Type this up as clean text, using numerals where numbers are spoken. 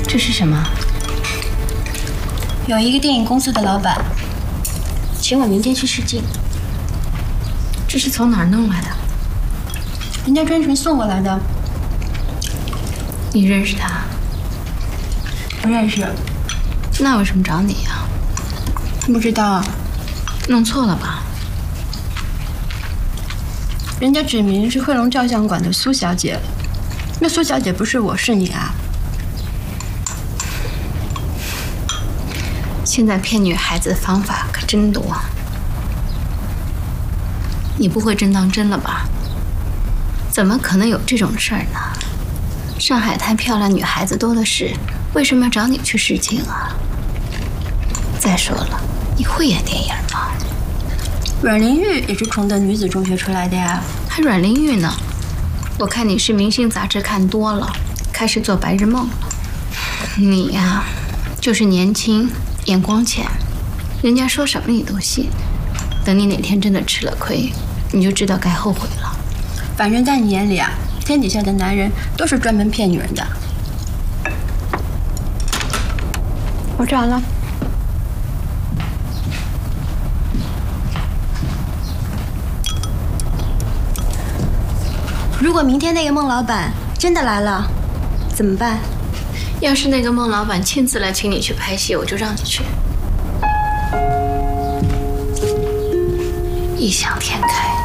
这是什么？ 有一个电影公司的老板，请我明天去试镜。 这是从哪儿弄来的？ 人家专程送过来的。 你认识他？ 不认识。 那为什么找你呀？ 不知道。 弄错了吧？ 人家指明是汇龙照相馆的苏小姐，那苏小姐不是我，是你啊？ 现在骗女孩子的方法可真多。你不会真当真了吧？怎么可能有这种事儿呢？上海滩漂亮女孩子多的是，为什么要找你去试镜啊？再说了，你会演电影吗？ 阮玲玉也是崇德女子中学出来的呀。 还阮玲玉呢？我看你是明星杂志看多了，开始做白日梦了。你呀，就是年轻，眼光浅，人家说什么你都信。等你哪天真的吃了亏，你就知道该后悔了。 反正在你眼里啊，天底下的男人都是专门骗女人的。我吃完了。如果明天那个孟老板真的来了，怎么办？ 要是那个孟老板亲自来请你去拍戏，我就让你去。异想天开。